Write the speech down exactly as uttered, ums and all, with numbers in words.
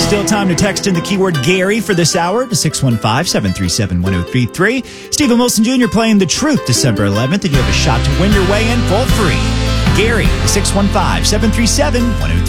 Still time to text in the keyword Gary for this hour to six one five, seven three seven, one oh three three. Stephen Wilson Junior playing The Truth December eleventh, and you have a shot to win your way in for free. Gary, six one five, seven three seven, one oh three three.